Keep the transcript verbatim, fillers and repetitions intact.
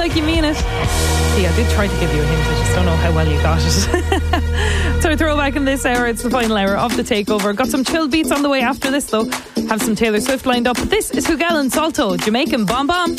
like you mean it. See, I did try to give you a hint, I just don't know how well you got it. So a throwback in this hour, it's the final hour of the Takeover. Got some chill beats on the way after this though. Have some Taylor Swift lined up. This is Hugel and Salto, Jamaican Bomb Bomb.